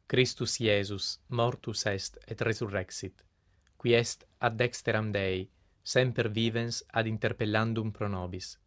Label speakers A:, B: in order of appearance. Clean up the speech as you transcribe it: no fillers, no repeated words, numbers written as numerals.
A: Christus Iesus, mortus est et resurrexit, qui est ad dexteram Dei, semper vivens ad interpellandum pro nobis.